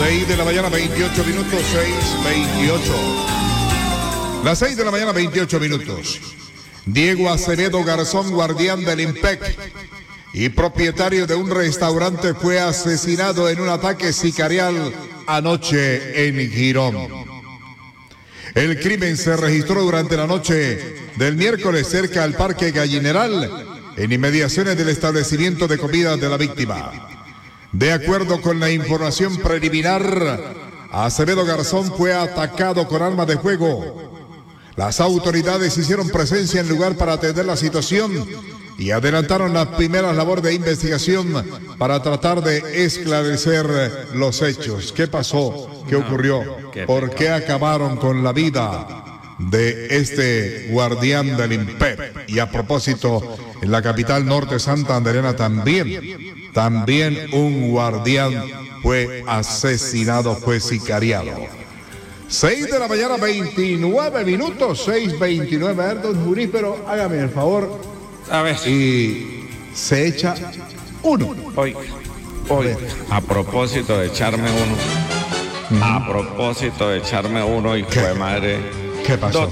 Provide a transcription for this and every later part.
6 de la mañana, 28 minutos, 6:28. Las 6 de la mañana, 28 minutos. Diego Acevedo Garzón, guardián del IMPEC y propietario de un restaurante, fue asesinado en un ataque sicarial anoche en Girón. El crimen se registró durante la noche del miércoles cerca al Parque Gallineral, en inmediaciones del establecimiento de comida de la víctima. De acuerdo con la información preliminar, Acevedo Garzón fue atacado con arma de fuego. Las autoridades hicieron presencia en el lugar para atender la situación y adelantaron las primeras labores de investigación para tratar de esclarecer los hechos. ¿Qué pasó? ¿Qué ocurrió? ¿Por qué acabaron con la vida de este guardián del IMPEC? Y a propósito, en la capital norte santandereana también un guardián fue asesinado, fue sicariado. 6 de la mañana, 29 minutos, 6:29. A ver, don Jurí, pero hágame el favor. A ver. Y se echa uno. Hoy, a propósito de echarme uno. A propósito de echarme uno, hijo de madre. ¿Qué pasó?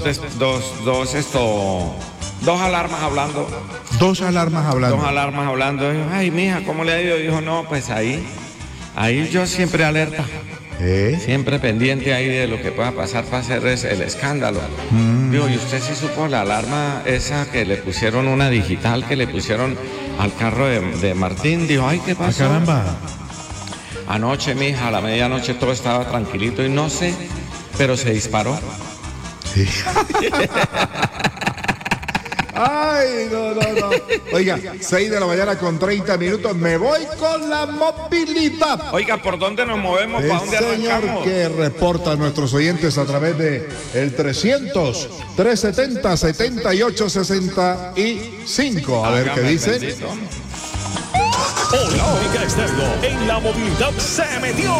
Dos alarmas hablando. Dos alarmas hablando. Ay, mija, ¿cómo le ha ido? Dijo, no, pues ahí yo siempre alerta. Siempre pendiente ahí de lo que pueda pasar para hacer el escándalo. Digo, ¿y usted sí supo la alarma esa que le pusieron, una digital que le pusieron al carro de Martín? Dijo, ay, ¿qué pasó? Caramba. Anoche, mija, a la medianoche todo estaba tranquilito y no sé, pero se disparó. Sí. Ay, no. Oiga, 6 de la mañana con 30 minutos. Me voy con la movilidad. Oiga, ¿por dónde nos movemos? ¿Para dónde arrancamos? Señor, que reportan nuestros oyentes a través de el 300-370-7865. A ver qué dicen. Bendito. Hola, Única Externo. En la movilidad se metió.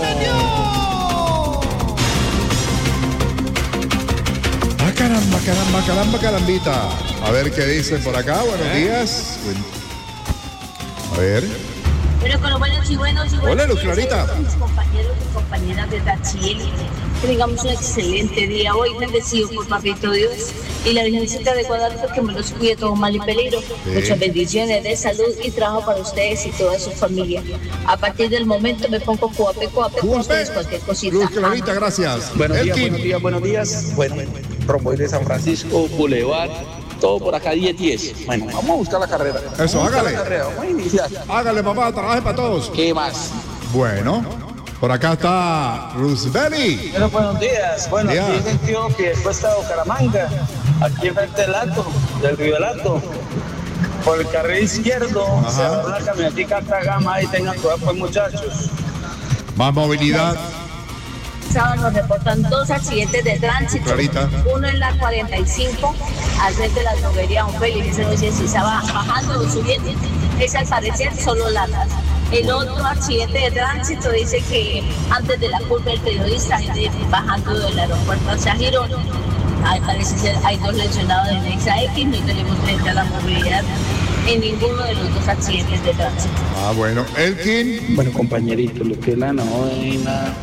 Carambita. A ver qué dicen por acá. Buenos días. A ver. Bueno, con los buenos y buenos. Hola, Luz Clarita. Mis compañeros y compañeras de Tachiel. Que tengamos un excelente día hoy, bendecido por Papito Dios y la Virgencita de Guadalupe, que me los cuide todo mal y peligro. Sí. Muchas bendiciones de salud y trabajo para ustedes y toda su familia. A partir del momento me pongo cuape con ustedes cualquier cosita. Luz Clarita, gracias. Buenos días. Bueno, Romboy de San Francisco, Boulevard, todo por acá 10-10. Bueno, vamos a buscar la carrera. Eso, hágale. Vamos a iniciar. Hágale, papá, trabaje para todos. ¿Qué más? Bueno, por acá está Roosevelt. Bueno, buenos días. Bueno, Día. aquí en sentido que cuesta Bucaramanga, aquí enfrente del Alto, del Río del Alto, por el carril izquierdo, se va una camionetica alta gama y tengan cuidado pues muchachos. Más movilidad. Sábado nos reportan 2 accidentes de tránsito. Clarita. Uno en la 45, al frente de la droguería Don Félix. Ese no sé si estaba bajando o subiendo. Es al parecer solo latas. El otro accidente de tránsito dice que antes de la curva del periodista, bajando del aeropuerto hacia Girón. Al parecer hay 2 lesionados en Nexa X. No tenemos frente a la movilidad en ninguno de los 2 accidentes de tránsito. Ah, bueno. Elkin. Bueno, compañerito, lo que es la novena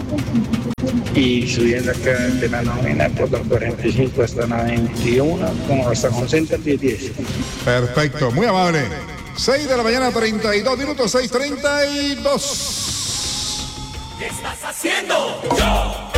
y subiendo acá de la novena por la 45 hasta la 21, como hasta con Center 10-10. Perfecto, muy amable. 6 de la mañana, 32 minutos, 6:32. ¿Qué estás haciendo? Yo.